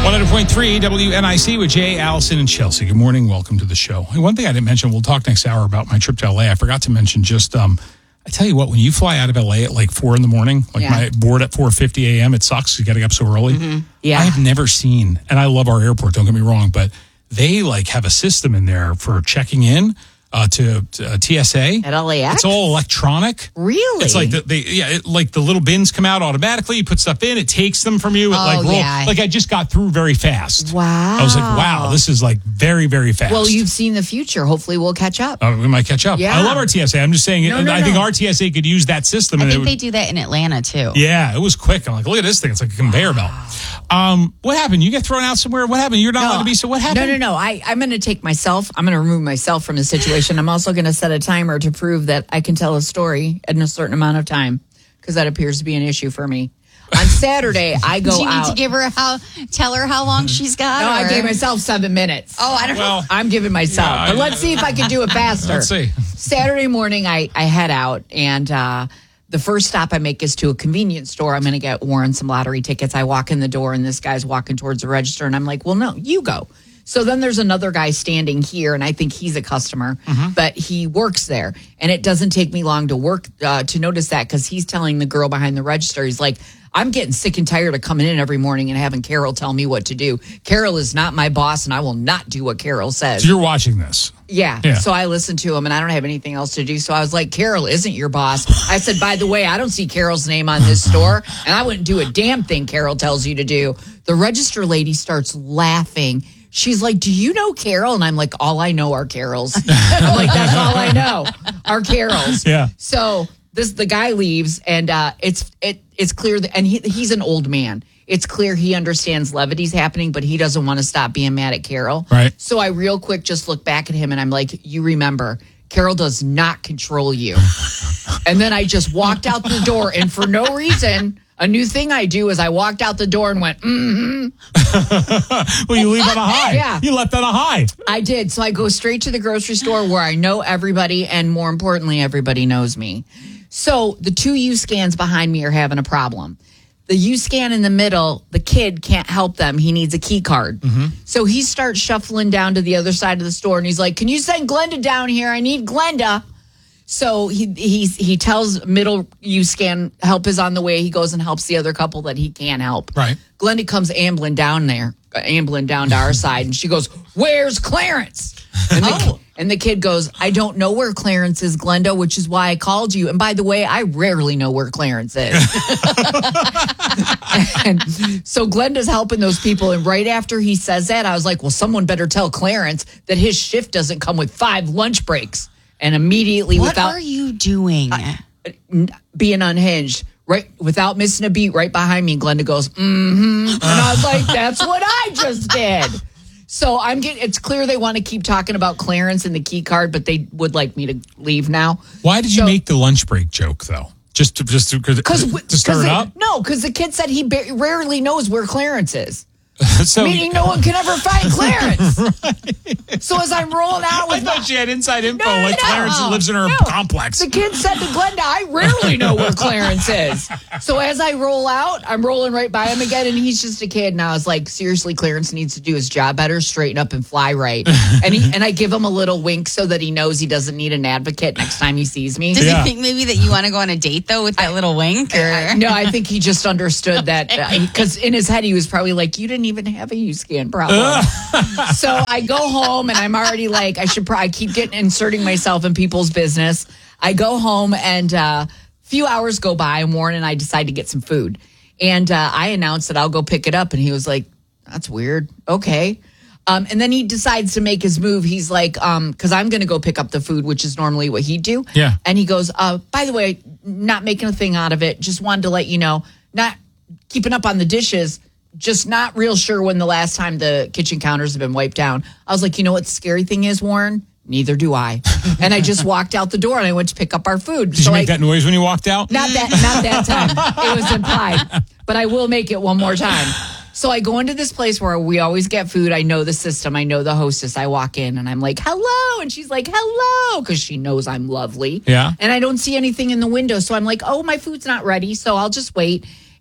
100.3 WNIC with Jay, Allison, and Chelsea. Good morning. Welcome to the show. Hey, one thing I didn't mention, we'll talk next hour about my trip to LA. I forgot to mention just, I tell you what, when you fly out of LA at like 4 in the morning, like my board at 4:50 a.m., it sucks. You got to get up so early. Mm-hmm. Yeah. I have never seen, and I love our airport, don't get me wrong, but they like have a system in there for checking in to TSA. At LAX? It's all electronic. Really? It's like like the little bins come out automatically. You put stuff in, it takes them from you. Like I just got through very fast. Wow. I was like, wow, this is like very, very fast. Well, you've seen the future. Hopefully we'll catch up. We might catch up. Yeah. I love our TSA. I'm just saying, I think our TSA could use that system. I think they do that in Atlanta, too. Yeah, it was quick. I'm like, look at this thing. It's like a conveyor belt. What happened? You get thrown out somewhere? What happened? You're not allowed to be, so what happened? No. I'm going to take myself. I'm going to remove myself from the situation. I'm also going to set a timer to prove that I can tell a story in a certain amount of time, because that appears to be an issue for me. On Saturday, I go out. Do you need to tell her how long she's got? No, I gave myself 7 minutes. Oh, I don't know. I'm giving myself. Yeah, but let's see if I can do it faster. Let's see. Saturday morning, I head out, and the first stop I make is to a convenience store. I'm going to get Warren some lottery tickets. I walk in the door, and this guy's walking towards the register, and I'm like, well, no, you go. So then there's another guy standing here, and I think he's a customer, but he works there. And it doesn't take me long to notice that, because he's telling the girl behind the register, he's like, I'm getting sick and tired of coming in every morning and having Carol tell me what to do. Carol is not my boss, and I will not do what Carol says. So you're watching this. Yeah. So I listened to him, and I don't have anything else to do. So I was like, Carol isn't your boss. I said, by the way, I don't see Carol's name on this store, and I wouldn't do a damn thing Carol tells you to do. The register lady starts laughing. She's like, do you know Carol? And I'm like, all I know are Carols. I'm like, that's all I know are Carols. Yeah. So the guy leaves, and it's clear that, and he's an old man. It's clear he understands levity's happening, but he doesn't want to stop being mad at Carol. Right. So I real quick just look back at him, and I'm like, you remember, Carol does not control you. And then I just walked out the door, and for no reason, a new thing I do is I walked out the door and went, Well, you leave on a high. Yeah. You left on a high. I did. So I go straight to the grocery store where I know everybody, and more importantly, everybody knows me. So the two U-Scans behind me are having a problem. The U-Scan in the middle, the kid can't help them. He needs a key card. So he starts shuffling down to the other side of the store, and he's like, can you send Glenda down here? I need Glenda. So he tells middle U-Scan help is on the way. He goes and helps the other couple that he can't help. Right. Glenda comes ambling down to our side, and she goes, where's Clarence? And the kid goes, I don't know where Clarence is, Glenda, which is why I called you. And by the way, I rarely know where Clarence is. And so Glenda's helping those people. And right after he says that, I was like, well, someone better tell Clarence that his shift doesn't come with 5 lunch breaks. And immediately, what are you doing? Being unhinged, right, without missing a beat, right behind me, Glenda goes, and I was like, that's what I just did. So it's clear they want to keep talking about Clarence and the key card, but they would like me to leave now. Why did you make the lunch break joke, though? Just to stir it up? No, because the kid said he rarely knows where Clarence is. So, meaning no one can ever find Clarence. Right. So as I'm rolling out with I thought she had inside info Clarence lives in her complex. The kid said to Glenda, I rarely know where Clarence is. So as I roll out, I'm rolling right by him again, and he's just a kid. And I was like, seriously, Clarence needs to do his job better, straighten up and fly right. And I give him a little wink so that he knows he doesn't need an advocate next time he sees me. Does he think maybe that you want to go on a date, though, with that little wink? Or? No, I think he just understood that, because in his head he was probably like, you didn't even have a U-Scan problem. So I go home, and I'm already like, I keep inserting myself in people's business. I go home, and a few hours go by, and Warren and I decide to get some food. And I announced that I'll go pick it up, and he was like, that's weird. Okay. And then he decides to make his move. He's like, because I'm going to go pick up the food, which is normally what he'd do. Yeah. And he goes, by the way, not making a thing out of it. Just wanted to let you know, not keeping up on the dishes. Just not real sure when the last time the kitchen counters have been wiped down. I was like, you know what the scary thing is, Warren? Neither do I. And I just walked out the door, and I went to pick up our food. Did you make that noise when you walked out? Not that time. It was implied. But I will make it one more time. So I go into this place where we always get food. I know the system. I know the hostess. I walk in, and I'm like, hello. And she's like, hello, because she knows I'm lovely. Yeah. And I don't see anything in the window. So I'm like, oh, my food's not ready, so I'll just wait.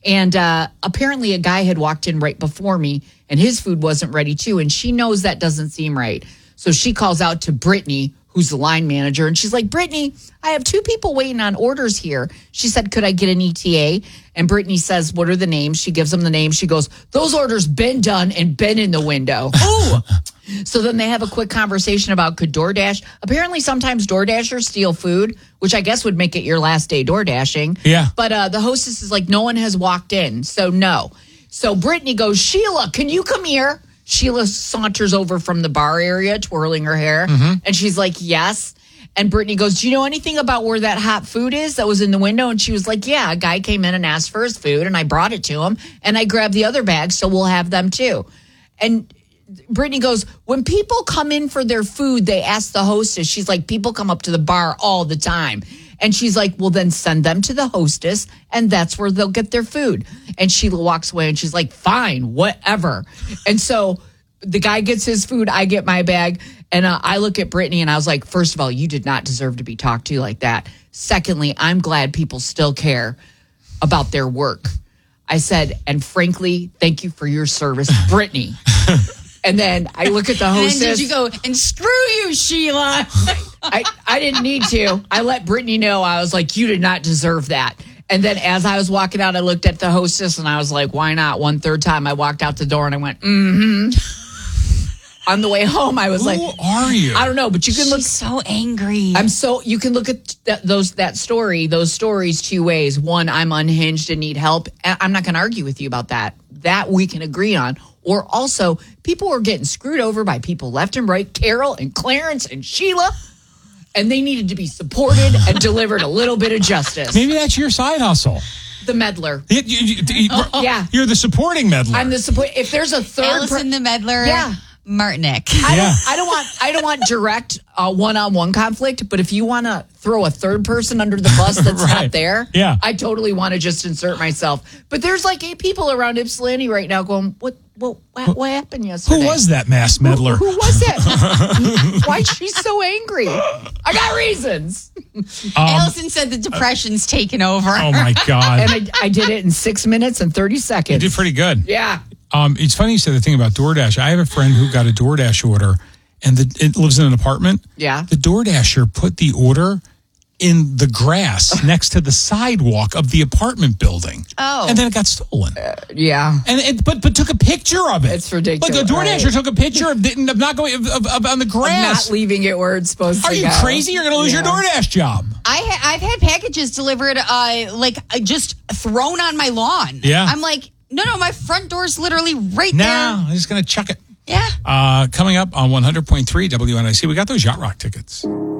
And apparently a guy had walked in right before me and his food wasn't ready too. And she knows that doesn't seem right. So she calls out to Brittany, who's the line manager. And she's like, Brittany, I have 2 people waiting on orders here. She said, could I get an ETA? And Brittany says, what are the names? She gives them the names. She goes, those orders been done and been in the window. Ooh. So then they have a quick conversation about could DoorDash. Apparently sometimes DoorDashers steal food, which I guess would make it your last day door dashing. Yeah. But the hostess is like, no one has walked in. So no. So Brittany goes, Sheila, can you come here? Sheila saunters over from the bar area, twirling her hair. And she's like, yes. And Brittany goes, do you know anything about where that hot food is that was in the window? And she was like, yeah, a guy came in and asked for his food and I brought it to him and I grabbed the other bags. So we'll have them too. And Brittany goes, when people come in for their food, they ask the hostess. She's like, people come up to the bar all the time. And she's like, well, then send them to the hostess and that's where they'll get their food. And Sheila walks away and she's like, fine, whatever. And so the guy gets his food. I get my bag. And I look at Brittany and I was like, first of all, you did not deserve to be talked to like that. Secondly, I'm glad people still care about their work. I said, and frankly, thank you for your service, Brittany. And then I look at the hostess. And then did you go, and screw you, Sheila? I didn't need to. I let Brittany know. I was like, you did not deserve that. And then as I was walking out, I looked at the hostess and I was like, why not? 1/3 time I walked out the door and I went, On the way home, I was like, who are you? I don't know, but you can look. She's so angry. You can look at those stories 2 ways. One, I'm unhinged and need help. I'm not going to argue with you about that. That we can agree on. Or also, people are getting screwed over by people left and right, Carol and Clarence and Sheila, and they needed to be supported and delivered a little bit of justice. Maybe that's your side hustle. The meddler. Yeah. You're the supporting meddler. I'm the support. If there's a third Allison the meddler. Yeah. Martinick. I don't want direct one-on-one conflict, but if you want to throw a third person under the bus that's right. not there, yeah. I totally want to just insert myself. But there's like 8 people around Ypsilanti right now going, what happened yesterday? Who was that mass meddler? Who was it? Why is she so angry? I got reasons. Allison said the depression's taken over. Oh my God. And I did it in 6 minutes and 30 seconds. You did pretty good. Yeah. It's funny you said the thing about DoorDash. I have a friend who got a DoorDash order, and it lives in an apartment. Yeah. The DoorDasher put the order in the grass next to the sidewalk of the apartment building. Oh. And then it got stolen. Yeah. And but took a picture of it. It's ridiculous. Like the DoorDasher took a picture of not going of on the grass. Not leaving it where it's supposed to go. Are you crazy? You're going to lose your DoorDash job. I've had packages delivered just thrown on my lawn. Yeah. I'm like, no, my front door's literally right No, there. I'm just going to chuck it. Yeah. Coming up on 100.3 WNIC, we got those Yacht Rock tickets.